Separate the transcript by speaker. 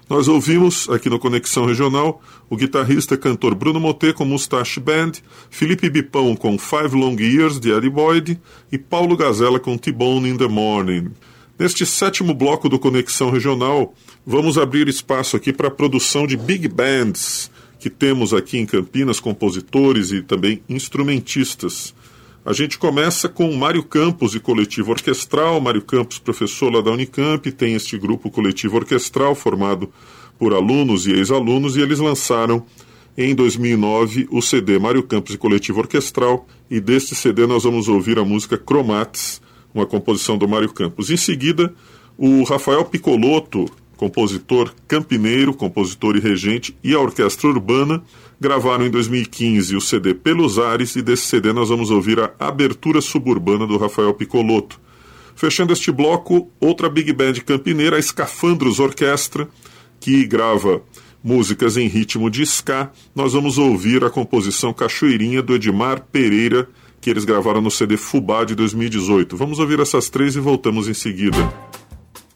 Speaker 1: Nós ouvimos, aqui no Conexão Regional, o guitarrista e cantor Bruno Motet com Mustache Band, Felipe Bipão com Five Long Years, de Eddie Boyd, e Paulo Gazella com T-Bone in the Morning. Neste 7º bloco do Conexão Regional, vamos abrir espaço aqui para a produção de big bands, que temos aqui em Campinas, compositores e também instrumentistas. A gente começa com Mário Campos e Coletivo Orquestral. Mário Campos, professor lá da Unicamp, tem este grupo Coletivo Orquestral formado por alunos e ex-alunos, e eles lançaram em 2009 o CD Mário Campos e Coletivo Orquestral, e deste CD nós vamos ouvir a música Cromates, uma composição do Mário Campos. Em seguida, o Rafael Piccolotto, compositor campineiro, compositor e regente, e a Orquestra Urbana, gravaram em 2015 o CD Pelos Ares, e desse CD nós vamos ouvir a Abertura Suburbana do Rafael Piccolotto. Fechando este bloco, outra big band campineira, a Escafandros Orquestra, que grava músicas em ritmo de ska. Nós vamos ouvir a composição Cachoeirinha do Edmar Pereira, que eles gravaram no CD Fubá de 2018. Vamos ouvir essas três e voltamos em seguida.